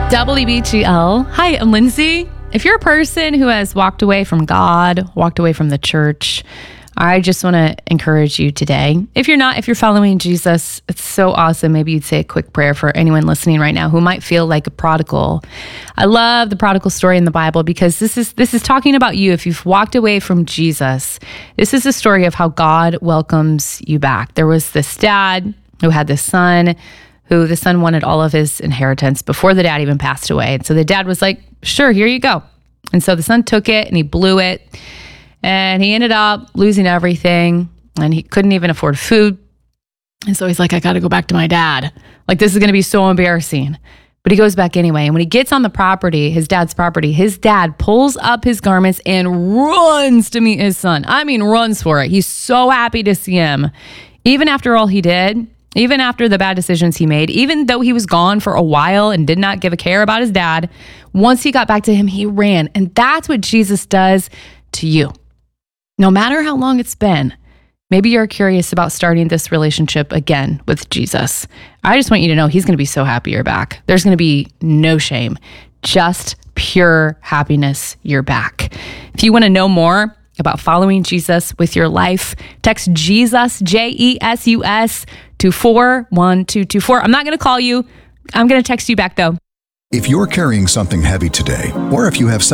WBGL. Hi, I'm Lindsay. If you're a person who has walked away from God, walked away from the church, I just want to encourage you today. If you're not, if you're following Jesus, it's so awesome. Maybe you'd say a quick prayer for anyone listening right now who might feel like a prodigal. I love the prodigal story in the Bible because this is talking about you. If you've walked away from Jesus, this is a story of how God welcomes you back. There was this dad who had this son who the son wanted all of his inheritance before the dad even passed away. And so the dad was like, sure, here you go. And so the son took it and he blew it. And he ended up losing everything. And he couldn't even afford food. And so he's like, I got to go back to my dad. Like, this is going to be so embarrassing. But he goes back anyway. And when he gets on the property, his dad's property, his dad pulls up his garments and runs to meet his son. I mean, runs for it. He's so happy to see him. Even after all he did, even after the bad decisions he made, even though he was gone for a while and did not give a care about his dad, once he got back to him, he ran. And that's what Jesus does to you. No matter how long it's been, maybe you're curious about starting this relationship again with Jesus. I just want you to know he's going to be so happy you're back. There's going to be no shame, just pure happiness you're back. If you want to know more about following Jesus with your life, text Jesus, Jesus, to 41224. I'm not going to call you. I'm going to text you back though. If you're carrying something heavy today, or if you have